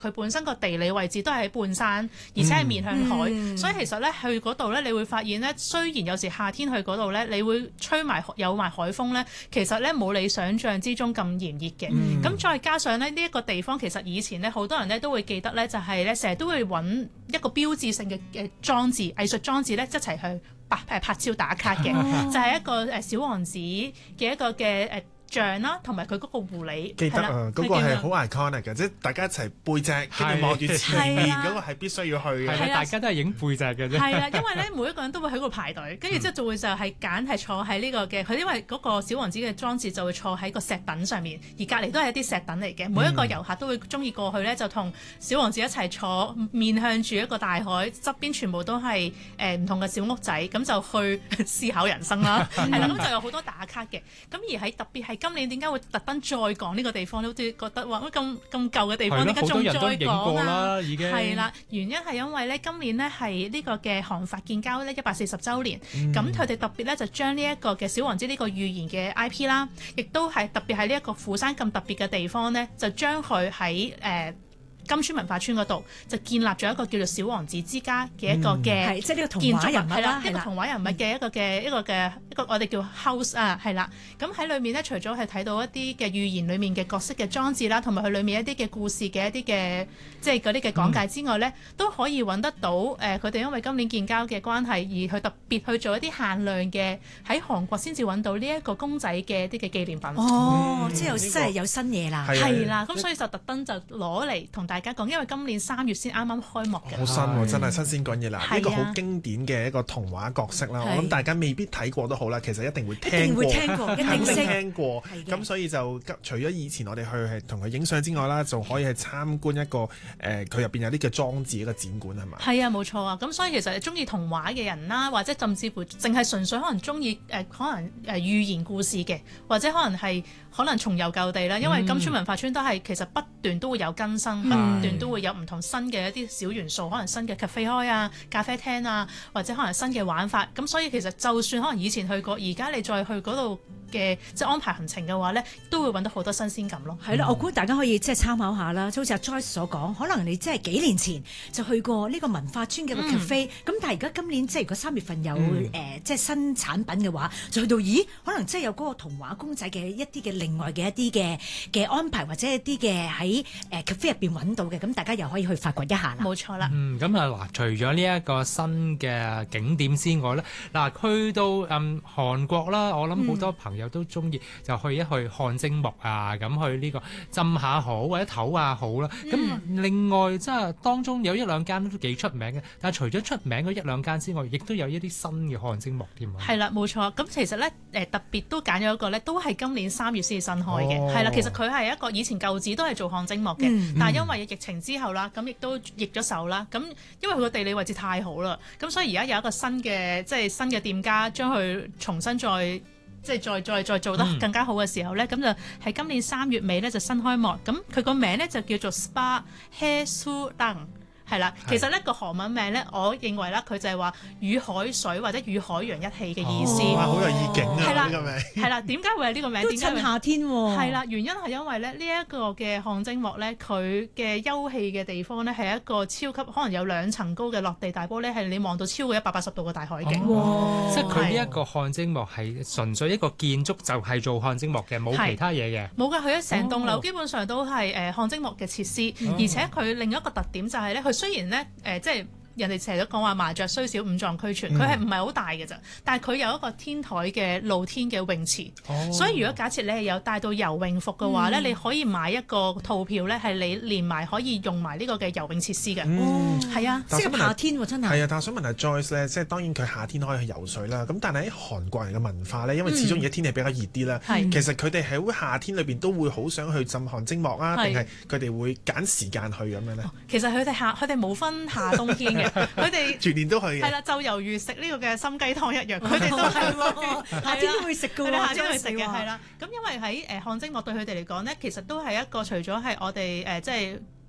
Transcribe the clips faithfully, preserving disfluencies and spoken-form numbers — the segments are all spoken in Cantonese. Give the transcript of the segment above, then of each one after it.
佢本身個地理位置都係喺半山，而且係面向海，嗯、所以其實咧去嗰度咧，你會發現咧，雖然有時夏天去嗰度咧，你會吹埋有埋海風咧，其實咧冇你想象之中咁炎熱嘅。咁、嗯、再加上咧呢一、這個地方，其實以前咧好多人咧都會記得咧，就係咧成日都會揾一個標誌性嘅嘅裝置、藝術裝置咧一齊去拍拍照打卡嘅，就係一個誒小王子嘅一個嘅誒像啦，同埋佢嗰個狐狸， 記得啊，嗰個係好 iconic 嘅，即係大家一齊背脊，跟住望住前面嗰個係必須要去嘅， 係大家都係影背脊嘅啫。 係啊，因為咧每一個人都會喺度排隊，跟住之後就會就係揀係坐喺呢個嘅，佢因為嗰個小王子嘅裝置就會坐喺個石凳上面，而隔離都係一啲石凳嚟嘅，每一個遊客都會中意過去咧，就同小王子一齊坐，面向住一個大海，側邊全部都係誒唔同嘅小屋仔，咁就去思考人生啦，係啦，咁就有好多打卡嘅，咁而喺特別係今年點解會特登再講呢個地方？好似覺得話乜咁咁舊嘅地方，點解仲再講啊？已經係啦，原因係因為咧，今年呢係呢個嘅韓法建交咧一百四十週年，咁佢哋特別咧就將呢一個嘅小王子呢個寓言嘅 I P 啦，亦都係特別喺呢一個釜山咁特別嘅地方咧，就將佢喺誒金村文化村嗰度就建立咗一個叫做小王子之家嘅一個嘅、嗯， 即係呢個童話人物啦， 一個童話人物嘅一個嘅一個嘅一個我哋叫 house 啊，係啦。咁喺裏面咧，除咗係睇到一啲嘅寓言裏面嘅角色嘅裝置啦，同埋佢裏面一啲嘅故事嘅一啲嘅即係嗰啲嘅講解之外咧，嗯、都可以揾得到誒佢哋因為今年建交嘅關係而去特別去做一啲限量嘅喺韓國先至揾到呢一個公仔嘅一啲嘅紀念品。 哦，嗯、即係真係有新嘢啦， 係啦，咁所以就特登就攞嚟同大家講，因為今年三月先啱啱開幕嘅， 好新喎，真係新鮮滾熱辣，一個好經典嘅一個童話角色啦。我諗大家未必睇過都好啦，其實一定會聽過， 一定會聽過， 肯定聽過。咁所以就除咗以前我哋去係同佢影相之外啦，就可以去參觀一個誒佢入邊有啲嘅裝置一個展館係嘛？ 係啊，冇錯啊。咁所以其實中意童話嘅人啦，或者甚至乎淨係純粹可能中意誒可能誒寓言故事嘅，或者可能係可能重遊舊地啦。因為金村文化村都係其實不斷都會有更新，嗯、不斷都會有唔同新嘅一啲小元素，可能新嘅咖啡開啊、咖啡廳啊，或者可能新嘅玩法。咁所以其實就算可能以前去過，而家你再去嗰度嘅即係安排行程嘅話咧，都會揾到好多新鮮感咯。 係咯、嗯，我估大家可以即係參考下啦。就好似阿 Joyce 所講，可能你即係幾年前就去過呢個文化村嘅個 cafe，咁但係而家今年即係如果三月份有誒、嗯呃、即係新產品嘅話，就去到咦，可能即係有嗰個童話公仔嘅一啲嘅另外嘅一啲嘅嘅安排，或者一啲嘅喺誒 cafe 入邊揾到嘅，咁大家又可以去發掘一下啦。 冇錯啦。 嗯，咁啊嗱，除咗呢一個新嘅景點之外咧，嗱去到嗯韓國啦，我諗好多朋友都中意就去一去汗蒸幕啊，咁去呢個浸下好或者唞下好啦。咁、嗯、另外即係當中有一兩間都幾出名嘅，但係除咗出名嗰一兩間之外，亦都有一啲新嘅汗蒸幕添啊。 係啦，冇錯。咁其實咧誒特別都揀咗一個咧，都係今年三月先至新開嘅。係啦、哦，其實佢係一個以前舊址都係做汗蒸幕嘅，嗯、但係因為疫情之後啦，咁亦都易咗手啦。咁因為佢個地理位置太好啦，咁所以而家有一個新嘅即係新嘅店家將佢重新再即係再再再做得更加好嘅時候咧，咁、嗯、就喺今年三月尾咧就新開幕。咁佢個名咧就叫做 Spa Haesulang。係啦，其實呢個韓文名咧，我認為咧佢就係話與海水或者與海洋一氣嘅意思。 哇、哦，好有意境啊！ 呢個名係啦，點解會係呢個名？ 都趁夏天喎、啊。 係啦，原因係因為咧呢一個嘅汗蒸幕咧，佢嘅休憩嘅地方咧係一個超級可能有兩層高嘅落地大玻璃，係你望到超過一百八十度嘅大海景。 哦、即係佢呢一個汗蒸幕係純粹一個建築就係做汗蒸幕嘅，冇其他嘢嘅。 冇㗎，佢一成棟樓基本上都係誒汗蒸幕嘅設施，哦、而且佢另一個特點就係咧，佢雖然咧誒、呃、即係。人哋成日都講話麻雀雖小五臟俱全，佢係唔係好大嘅咋？但係佢有一個天台嘅露天嘅泳池，哦、所以如果假設你係有帶到游泳服嘅話咧，嗯、你可以買一個套票咧，係你連埋可以用埋呢個嘅游泳設施嘅。嗯，係啊， 即係夏天喎，真係。 係啊，但係我想問下 Joyce 咧，即係當然佢夏天可以去游水啦。咁但係喺韓國人嘅文化咧，因為始終而家天氣比較熱啲啦，嗯、其實佢哋喺夏天裏邊都會好想去浸汗蒸幕啊，定係佢哋會揀時間去咁樣咧？ 其實佢哋夏佢哋冇分夏冬天嘅。佢哋全年都去嘅， 係啦，就猶如食呢個嘅心雞湯一樣，佢哋都係夏天都會食嘅喎， 夏天會食嘅，係啦。咁因為喺誒汗蒸幕對佢哋嚟講咧，其實都係一個除咗係我哋誒即係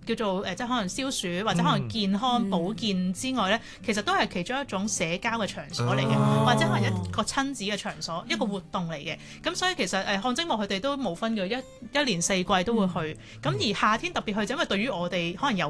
叫做誒，即係可能消暑或者可能健康保健之外咧，其實都係其中一種社交嘅場所嚟嘅， 哦、 或者可能一個親子嘅場所，一個活動嚟嘅。咁所以其實誒汗蒸幕佢哋都冇分嘅，一一年四季都會去。咁而夏天特別去，就因為對於我哋可能有